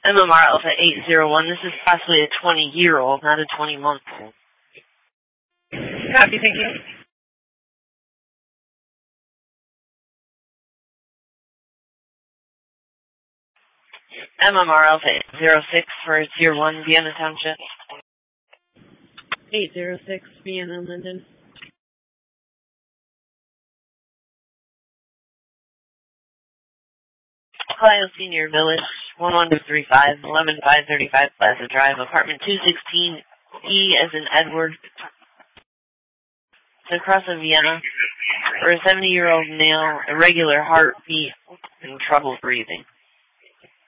MMR Alpha 801, this is possibly a 20-year-old, not a 20-month-old. Copy, thank you. MMR Alpha 806 for Tier 1, Vienna Township. 806, Vienna, Linden. Clio Senior Village, 11235, 11535 Plaza Drive, apartment 216E as in Edward. It's across of Vienna for a 70-year-old male, irregular heartbeat, and trouble breathing.